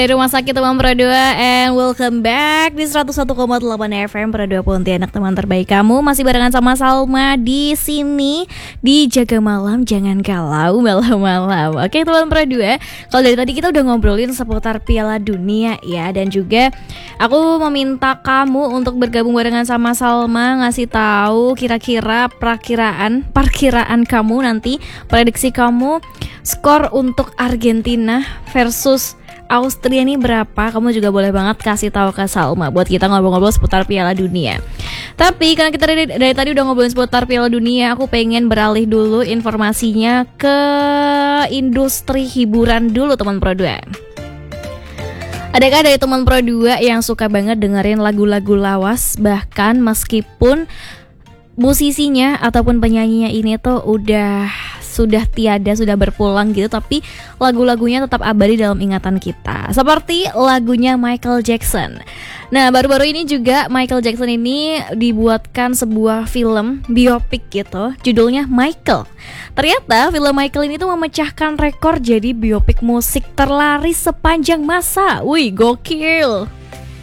Dari Rumah Sakit Teman Pro 2 and welcome back di 101,8 FM Pro 2 Pontianak, teman terbaik kamu. Masih barengan sama Salma di sini di Jaga Malam Jangan Galau malam-malam. Oke teman Pro 2, kalau dari tadi kita udah ngobrolin seputar Piala Dunia ya, dan juga aku meminta kamu untuk bergabung barengan sama Salma, ngasih tahu kira-kira perkiraan kamu nanti, prediksi kamu skor untuk Argentina versus Austria ini berapa. Kamu juga boleh banget kasih tahu ke Salma buat kita ngobrol-ngobrol seputar Piala Dunia. Tapi karena kita dari tadi udah ngobrolin seputar Piala Dunia, aku pengen beralih dulu informasinya ke industri hiburan dulu teman Pro 2. Adakah dari teman Pro 2 yang suka banget dengerin lagu-lagu lawas, bahkan meskipun musisinya ataupun penyanyinya ini tuh sudah tiada, sudah berpulang gitu, tapi lagu-lagunya tetap abadi dalam ingatan kita, seperti lagunya Michael Jackson. Nah, baru-baru ini juga Michael Jackson ini dibuatkan sebuah film biopik gitu, judulnya Michael. Ternyata film Michael ini tuh memecahkan rekor jadi biopik musik terlaris sepanjang masa. Wih, gokil.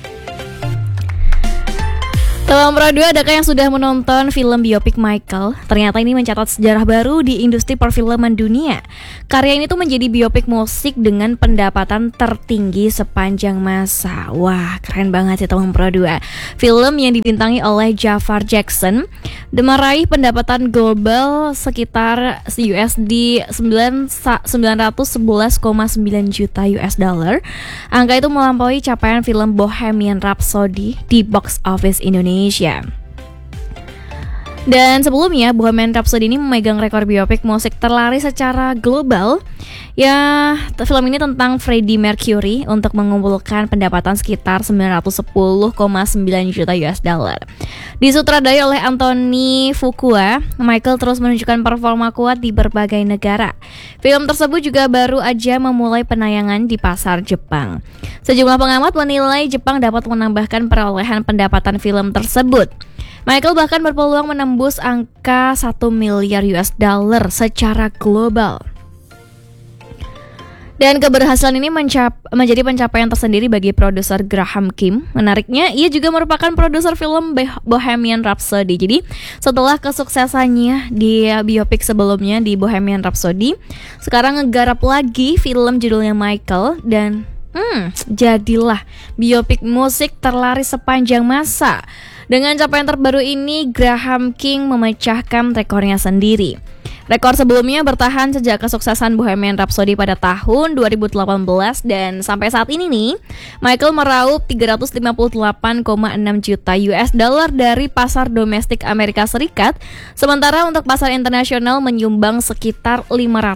Teman Pro 2, adakah yang sudah menonton film biopik Michael? Ternyata ini mencatat sejarah baru di industri perfilman dunia. Karya ini tuh menjadi biopik musik dengan pendapatan tertinggi sepanjang masa. Wah, keren banget sih teman Pro 2. Film yang dibintangi oleh Jafar Jackson meraih pendapatan global sekitar USD 911,9 juta US dollar. Angka itu melampaui capaian film Bohemian Rhapsody di box office Indonesia. Dan sebelumnya Bohemian Rhapsody ini memegang rekor biopik musik terlaris secara global. Ya, film ini tentang Freddie Mercury untuk mengumpulkan pendapatan sekitar 910,9 juta US dollar. Disutradarai oleh Anthony Fuqua, Michael terus menunjukkan performa kuat di berbagai negara. Film tersebut juga baru aja memulai penayangan di pasar Jepang. Sejumlah pengamat menilai Jepang dapat menambahkan perolehan pendapatan film tersebut. Michael bahkan berpeluang menembus angka 1 miliar US dollar secara global. Dan keberhasilan ini menjadi pencapaian tersendiri bagi produser Graham Kim. Menariknya, ia juga merupakan produser film Bohemian Rhapsody. Jadi, setelah kesuksesannya di biopik sebelumnya di Bohemian Rhapsody, sekarang ngegarap lagi film judulnya Michael, dan jadilah biopik musik terlaris sepanjang masa. Dengan capaian terbaru ini, Graham King memecahkan rekornya sendiri. Rekor sebelumnya bertahan sejak kesuksesan Bohemian Rhapsody pada tahun 2018, dan sampai saat ini nih, Michael meraup 358,6 juta US dollar dari pasar domestik Amerika Serikat, sementara untuk pasar internasional menyumbang sekitar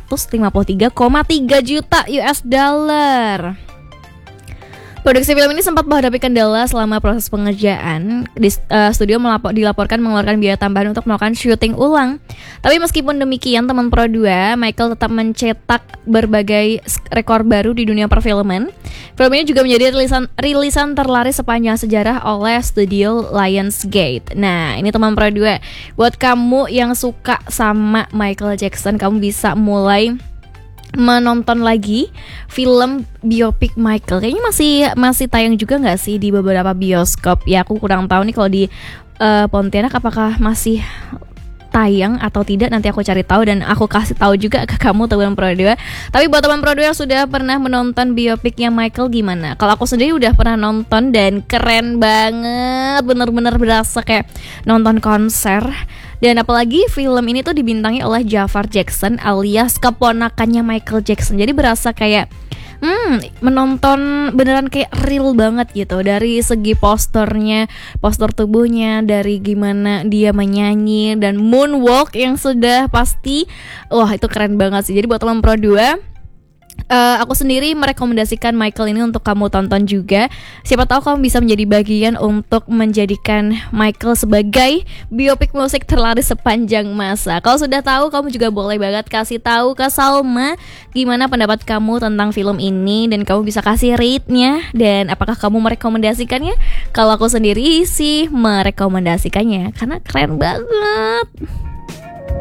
553,3 juta US dollar. Produksi film ini sempat menghadapi kendala selama proses pengerjaan. Studio dilaporkan mengeluarkan biaya tambahan untuk melakukan syuting ulang. Tapi meskipun demikian, teman Pro 2, Michael tetap mencetak berbagai rekor baru di dunia perfilman. Film ini juga menjadi rilisan terlaris sepanjang sejarah oleh studio Lionsgate. Nah, ini teman Pro 2, buat kamu yang suka sama Michael Jackson, kamu bisa mulai menonton lagi film biopik Michael. Kayaknya masih tayang juga nggak sih di beberapa bioskop? Ya, aku kurang tahu nih kalau di Pontianak apakah masih tayang atau tidak. Nanti aku cari tahu dan aku kasih tahu juga ke kamu teman Pro 2. Tapi buat teman Pro 2 yang sudah pernah menonton biopiknya Michael, gimana? Kalau aku sendiri udah pernah nonton dan keren banget, bener-bener berasa kayak nonton konser. Dan apalagi film ini tuh dibintangi oleh Jafar Jackson alias keponakannya Michael Jackson. Jadi berasa kayak menonton beneran kayak real banget gitu. Dari segi postur tubuhnya, dari gimana dia menyanyi dan moonwalk yang sudah pasti, wah itu keren banget sih. Jadi buat teman Pro 2, aku sendiri merekomendasikan Michael ini untuk kamu tonton juga. Siapa tahu kamu bisa menjadi bagian untuk menjadikan Michael sebagai biopik musik terlaris sepanjang masa. Kalau sudah tahu, kamu juga boleh banget kasih tahu ke Salma gimana pendapat kamu tentang film ini, dan kamu bisa kasih rate-nya dan apakah kamu merekomendasikannya. Kalau aku sendiri sih merekomendasikannya karena keren banget.